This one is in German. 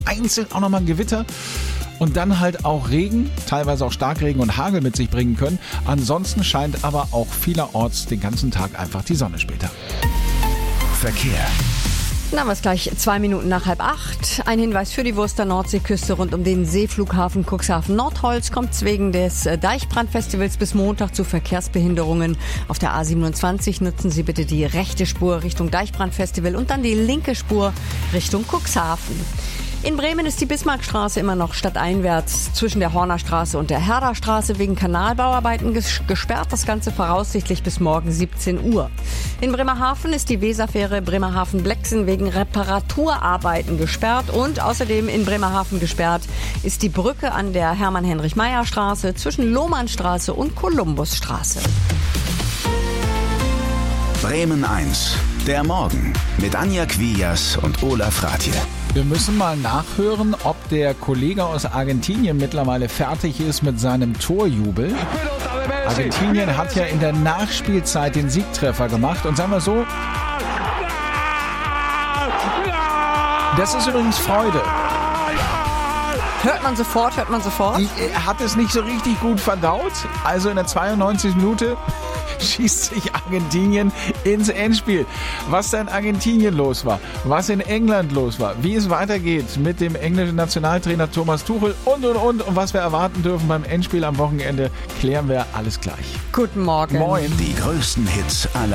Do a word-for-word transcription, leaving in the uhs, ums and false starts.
vereinzelt auch nochmal ein Gewitter und dann halt auch Regen, teilweise auch Starkregen und Hagel mit sich bringen können. Ansonsten scheint aber auch vielerorts den ganzen Tag einfach die Sonne später. Verkehr. Dann haben wir es gleich zwei Minuten nach halb acht. Ein Hinweis für die Wurster Nordseeküste rund um den Seeflughafen Cuxhaven-Nordholz kommt es wegen des Deichbrandfestivals bis Montag zu Verkehrsbehinderungen. Auf der A siebenundzwanzig nutzen Sie bitte die rechte Spur Richtung Deichbrandfestival und dann die linke Spur Richtung Cuxhaven. In Bremen ist die Bismarckstraße immer noch stadteinwärts zwischen der Hornerstraße und der Herderstraße wegen Kanalbauarbeiten ges- gesperrt. Das Ganze voraussichtlich bis morgen siebzehn Uhr. In Bremerhaven ist die Weserfähre Bremerhaven-Blexen wegen Reparaturarbeiten gesperrt. Und außerdem in Bremerhaven gesperrt ist die Brücke an der Hermann-Heinrich-Meyer-Straße zwischen Lohmannstraße und Kolumbusstraße. Bremen eins. Der Morgen mit Anja Quias und Olaf Ratje. Wir müssen mal nachhören, ob der Kollege aus Argentinien mittlerweile fertig ist mit seinem Torjubel. Argentinien hat ja in der Nachspielzeit den Siegtreffer gemacht und sagen wir so, das ist übrigens Freude. Hört man sofort, hört man sofort. Er hat es nicht so richtig gut verdaut. Also in der zweiundneunzigsten Minute schießt sich Argentinien ins Endspiel. Was da in Argentinien los war, was in England los war, wie es weitergeht mit dem englischen Nationaltrainer Thomas Tuchel und, und, und. Und was wir erwarten dürfen beim Endspiel am Wochenende, klären wir alles gleich. Guten Morgen. Moin. Die größten Hits aller